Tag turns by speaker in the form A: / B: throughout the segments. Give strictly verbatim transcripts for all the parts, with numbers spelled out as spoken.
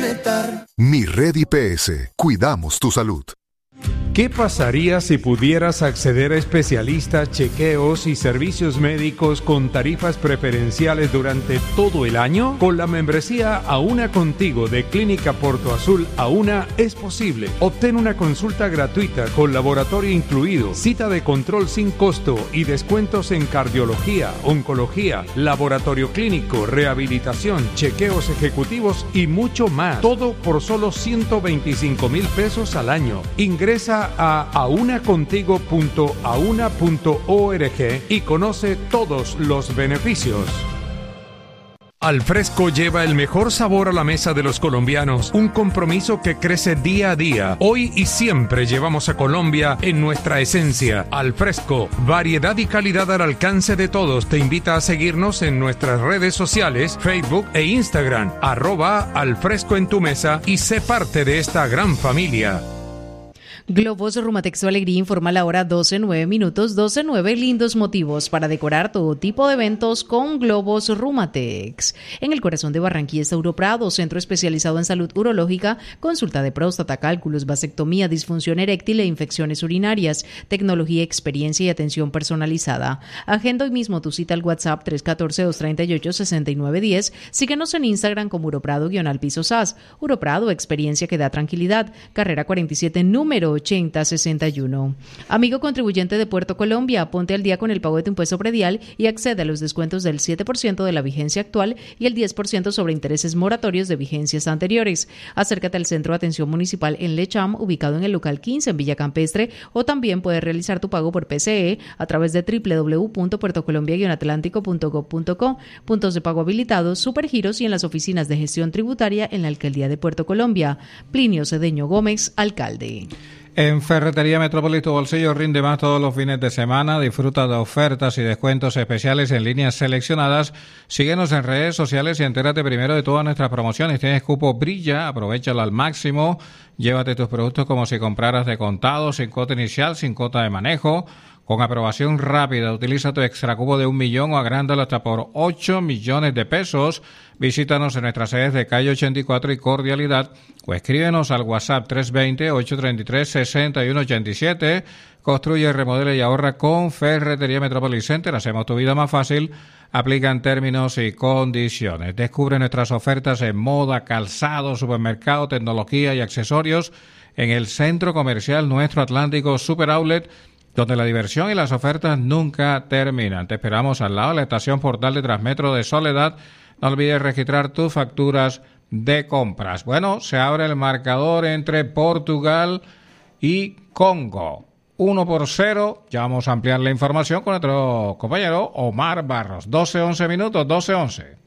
A: Bienestar.
B: Mi Red I P S. Cuidamos tu salud.
C: ¿Qué pasaría si pudieras acceder a especialistas, chequeos y servicios médicos con tarifas preferenciales durante todo el año? Con la membresía Auna Contigo de Clínica Porto Azul, Auna es posible. Obtén una consulta gratuita con laboratorio incluido, cita de control sin costo y descuentos en cardiología, oncología, laboratorio clínico, rehabilitación, chequeos ejecutivos y mucho más. Todo por solo ciento veinticinco mil pesos al año. Ingresa a auna contigo punto auna punto org y conoce todos los beneficios. Alfresco lleva el mejor sabor a la mesa de los colombianos, un compromiso que crece día a día. Hoy y siempre llevamos a Colombia en nuestra esencia. Alfresco, variedad y calidad al alcance de todos. Te invita a seguirnos en nuestras redes sociales, Facebook e Instagram, arroba Alfresco en tu mesa y sé parte de esta gran familia.
D: Globos Rumatex Tu Alegría informa la hora doce, nueve minutos, doce, nueve lindos motivos para decorar todo tipo de eventos con Globos Rumatex. En el corazón de Barranquilla está Uroprado, centro especializado en salud urológica, consulta de próstata, cálculos, vasectomía, disfunción eréctil e infecciones urinarias, tecnología, experiencia y atención personalizada. Agenda hoy mismo tu cita al WhatsApp tres uno cuatro, dos tres ocho, seis nueve uno cero. Síguenos en Instagram como Uroprado-al-piso S A S. Uroprado, experiencia que da tranquilidad. Carrera cuarenta y siete, número ochenta sesenta y uno. Amigo contribuyente de Puerto Colombia, ponte al día con el pago de tu impuesto predial y accede a los descuentos del siete por ciento de la vigencia actual y el diez por ciento sobre intereses moratorios de vigencias anteriores. Acércate al Centro de Atención Municipal en Lecham, ubicado en el local quince en Villa Campestre, o también puedes realizar tu pago por P C E a través de doble u doble u doble u punto puerto colombia guion atlántico punto gob punto co, puntos de pago habilitados, supergiros y en las oficinas de gestión tributaria en la Alcaldía de Puerto Colombia. Plinio Cedeño Gómez, alcalde.
E: En Ferretería Metrópolis tu bolsillo rinde más todos los fines de semana. Disfruta de ofertas y descuentos especiales en líneas seleccionadas. Síguenos en redes sociales y entérate primero de todas nuestras promociones. Tienes cupo Brilla, aprovéchalo al máximo. Llévate tus productos como si compraras de contado, sin cuota inicial, sin cuota de manejo. Con aprobación rápida, utiliza tu extra cubo de un millón o agrándalo hasta por ocho millones de pesos. Visítanos en nuestras sedes de calle ochenta y cuatro y Cordialidad o escríbenos al WhatsApp tres dos cero, ocho tres tres, seis uno ocho siete. Construye, remodela y ahorra con Ferretería Metrópolis Center. Hacemos tu vida más fácil. Aplican términos y condiciones. Descubre nuestras ofertas en moda, calzado, supermercado, tecnología y accesorios en el Centro Comercial Nuestro Atlántico Super Outlet, donde la diversión y las ofertas nunca terminan. Te esperamos al lado de la estación Portal de Transmetro de Soledad. No olvides registrar tus facturas de compras. Bueno, se abre el marcador entre Portugal y Congo. Uno por cero. Ya vamos a ampliar la información con nuestro compañero Omar Barros. doce, once minutos, doce, once.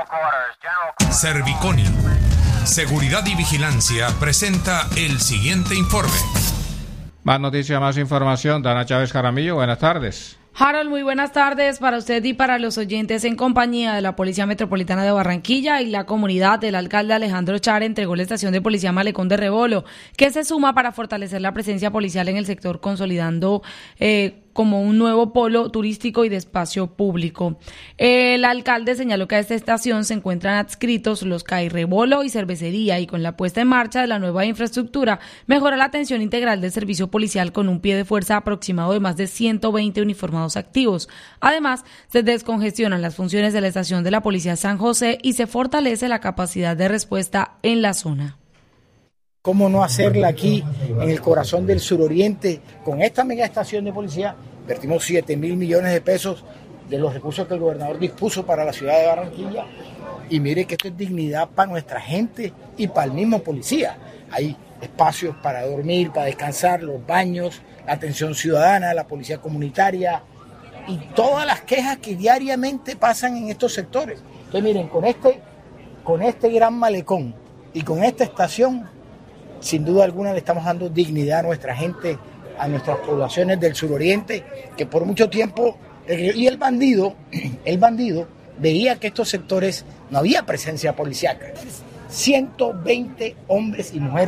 F: Serviconi, Seguridad y Vigilancia, presenta el siguiente informe.
E: Más noticias, más información. Dana Chávez Jaramillo, buenas tardes.
G: Harold, muy buenas tardes para usted y para los oyentes. En compañía de la Policía Metropolitana de Barranquilla y la comunidad, el alcalde Alejandro Char entregó la estación de policía Malecón de Rebolo, que se suma para fortalecer la presencia policial en el sector, consolidando eh, como un nuevo polo turístico y de espacio público. El alcalde señaló que a esta estación se encuentran adscritos los C A I Rebolo y cervecería, y con la puesta en marcha de la nueva infraestructura mejora la atención integral del servicio policial con un pie de fuerza aproximado de más de ciento veinte uniformados activos. Además, se descongestionan las funciones de la estación de la Policía San José y se fortalece la capacidad de respuesta en la zona.
H: ¿Cómo no hacerla aquí, en el corazón del suroriente? Con esta mega estación de policía, invertimos siete mil millones de pesos de los recursos que el gobernador dispuso para la ciudad de Barranquilla. Y mire que esto es dignidad para nuestra gente y para el mismo policía. Hay espacios para dormir, para descansar, los baños, la atención ciudadana, la policía comunitaria y todas las quejas que diariamente pasan en estos sectores. Entonces miren, con este, con este gran malecón y con esta estación, sin duda alguna le estamos dando dignidad a nuestra gente, a nuestras poblaciones del suroriente, que por mucho tiempo, y el bandido, el bandido veía que estos sectores no había presencia policíaca. ciento veinte hombres y mujeres